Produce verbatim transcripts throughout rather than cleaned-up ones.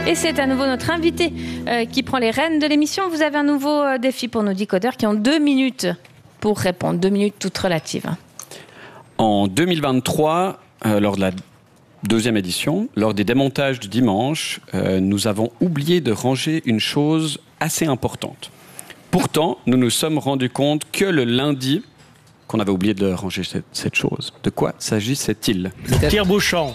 Et c'est à nouveau notre invité euh, qui prend les rênes de l'émission. Vous avez un nouveau euh, défi pour nos décodeurs qui ont deux minutes pour répondre, deux minutes toutes relatives. En deux mille vingt-trois, euh, lors de la deuxième édition, lors des démontages du dimanche, euh, nous avons oublié de ranger une chose assez importante. Pourtant, nous nous sommes rendus compte que le lundi, qu'on avait oublié de ranger cette, cette chose. De quoi s'agissait-il ? Tire-bouchon.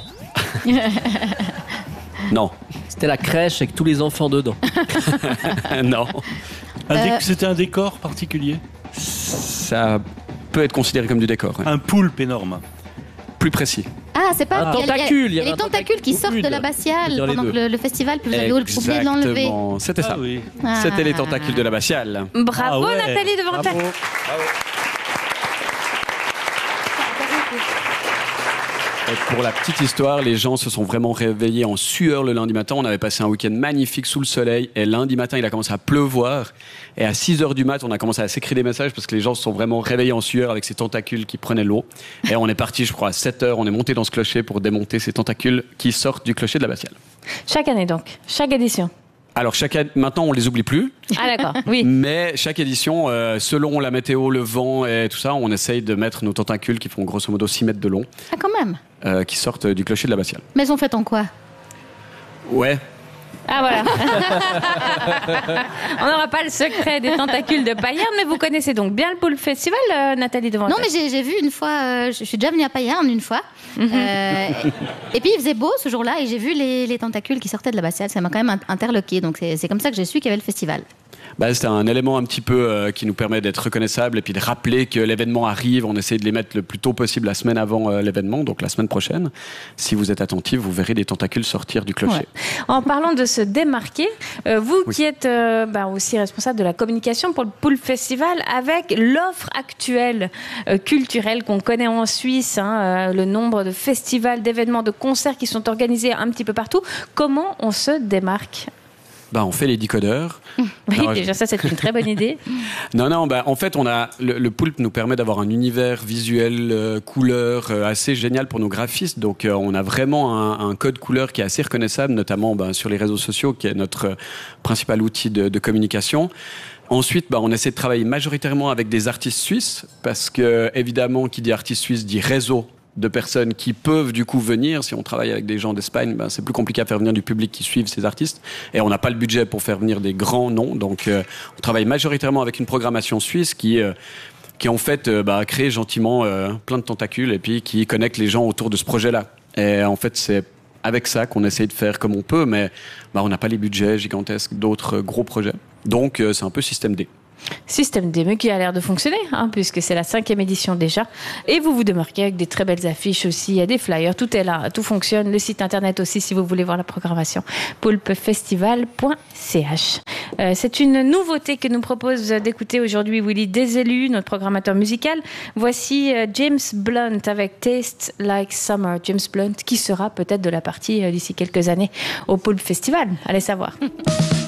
Non. C'était la crèche avec tous les enfants dedans. Non. Un dé- Euh. C'était un décor particulier. Ça peut être considéré comme du décor. Ouais. Un poulpe énorme. Plus précis. Ah, c'est pas Un il y a- tentacule, il y il y a avait les un tentacules qui tentacule sortent de rude. la On peut l'abbatiale dire les pendant deux. que le, le festival, puis vous avez oublié de l'enlever. Exactement. C'était ça. Ah oui. Ah. C'était les tentacules de l'abbatiale. Bravo Ah ouais. Nathalie de Ventac. Bravo. Et pour la petite histoire, les gens se sont vraiment réveillés en sueur le lundi matin. On avait passé un week-end magnifique sous le soleil. Et lundi matin, il a commencé à pleuvoir. Et à six heures du mat, on a commencé à s'écrire des messages parce que les gens se sont vraiment réveillés en sueur avec ces tentacules qui prenaient l'eau. Et on est parti, je crois, à sept heures. On est monté dans ce clocher pour démonter ces tentacules qui sortent du clocher de l'abbatiale. Chaque année donc, chaque édition. Alors, chaque année, maintenant, on les oublie plus. Ah d'accord, oui. Mais chaque édition, euh, selon la météo, le vent et tout ça, on essaye de mettre nos tentacules qui font grosso modo six mètres de long, Ah, quand même. euh, qui sortent du clocher de l'abbatiale. Mais ils ont fait en quoi? Ouais. Ah voilà. On n'aura pas le secret des tentacules de Payerne, mais vous connaissez donc bien le Poulpe Festival, euh, Nathalie de Ventac. Non, mais j'ai, j'ai vu une fois, euh, je je suis déjà venue à Payerne une fois. Euh, et puis il faisait beau ce jour-là et j'ai vu les, les tentacules qui sortaient de l'abbatiale. Ça m'a quand même interloqué. Donc c'est, c'est comme ça que j'ai su qu'il y avait le festival. Bah, c'est un élément un petit peu euh, qui nous permet d'être reconnaissable et puis de rappeler que l'événement arrive. On essaie de les mettre le plus tôt possible la semaine avant euh, l'événement, donc la semaine prochaine. Si vous êtes attentifs, vous verrez des tentacules sortir du clocher. Ouais. En parlant de se démarquer, euh, vous Oui. qui êtes euh, bah, aussi responsable de la communication pour le Poulpe Festival, avec l'offre actuelle euh, culturelle qu'on connaît en Suisse, hein, euh, le nombre de festivals, d'événements, de concerts qui sont organisés un petit peu partout, comment on se démarque ? Bah, on fait les décodeurs. Oui, Non, déjà ça c'est une très bonne idée. Non, non, bah, en fait, on a, le, le Poulpe nous permet d'avoir un univers visuel, euh, couleur, euh, assez génial pour nos graphistes. Donc, euh, on a vraiment un, un code couleur qui est assez reconnaissable, notamment bah, sur les réseaux sociaux, qui est notre euh, principal outil de, de communication. Ensuite, bah, on essaie de travailler majoritairement avec des artistes suisses, parce que, évidemment, qui dit artiste suisse dit réseau de personnes qui peuvent du coup venir. Si on travaille avec des gens d'Espagne, ben, c'est plus compliqué à faire venir du public qui suivent ces artistes. Et on n'a pas le budget pour faire venir des grands noms. Donc euh, on travaille majoritairement avec une programmation suisse qui, euh, qui en fait euh, bah, crée gentiment euh, plein de tentacules et puis qui connecte les gens autour de ce projet-là. Et en fait, c'est avec ça qu'on essaye de faire comme on peut, mais bah, on n'a pas les budgets gigantesques d'autres euh, gros projets. Donc euh, c'est un peu système D. Système D, mais qui a l'air de fonctionner, hein, puisque c'est la cinquième édition déjà. Et vous vous démarquez avec des très belles affiches aussi, il y a des flyers, tout est là, tout fonctionne. Le site internet aussi, si vous voulez voir la programmation, poulpefestival point c h. Euh, c'est une nouveauté que nous propose d'écouter aujourd'hui Willy Desélus, notre programmateur musical. Voici euh, James Blunt avec Taste Like Summer. James Blunt qui sera peut-être de la partie euh, d'ici quelques années au Poulpe Festival. Allez savoir.